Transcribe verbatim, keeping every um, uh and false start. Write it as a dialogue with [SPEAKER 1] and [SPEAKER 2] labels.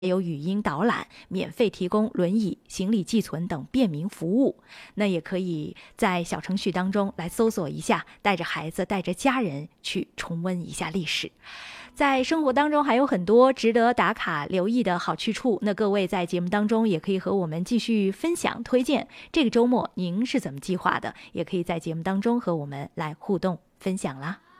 [SPEAKER 1] 有语音导览，免费提供轮椅、行李寄存等便民服务。那也可以在小程序当中来搜索一下，带着孩子、带着家人去重温一下历史。在生活当中还有很多值得打卡留意的好去处，那各位在节目当中也可以和我们继续分享推荐。这个周末您是怎么计划的？也可以在节目当中和我们来互动分享啦。